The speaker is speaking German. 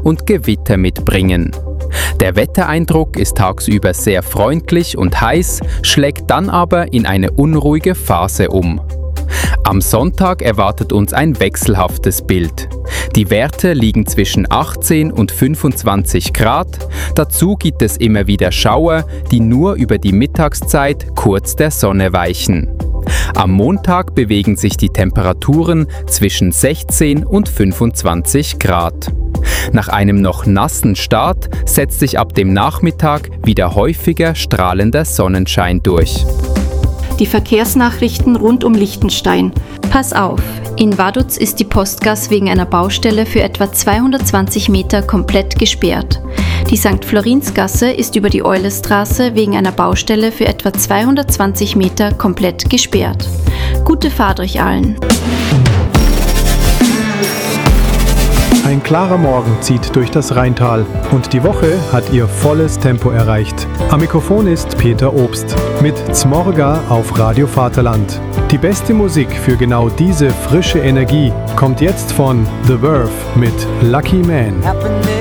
und Gewitter mitbringen. Der Wettereindruck ist tagsüber sehr freundlich und heiß, schlägt dann aber in eine unruhige Phase um. Am Sonntag erwartet uns ein wechselhaftes Bild. Die Werte liegen zwischen 18 und 25 Grad. Dazu gibt es immer wieder Schauer, die nur über die Mittagszeit kurz der Sonne weichen. Am Montag bewegen sich die Temperaturen zwischen 16 und 25 Grad. Nach einem noch nassen Start setzt sich ab dem Nachmittag wieder häufiger strahlender Sonnenschein durch. Die Verkehrsnachrichten rund um Liechtenstein. Pass auf, in Vaduz ist die Postgasse wegen einer Baustelle für etwa 220 Meter komplett gesperrt. Die St. Florinsgasse ist über die Eulesstraße wegen einer Baustelle für etwa 220 Meter komplett gesperrt. Gute Fahrt euch allen! Ein klarer Morgen zieht durch das Rheintal und die Woche hat ihr volles Tempo erreicht. Am Mikrofon ist Peter Obst mit Zmorga auf Radio Vaterland. Die beste Musik für genau diese frische Energie kommt jetzt von The Verve mit Lucky Man.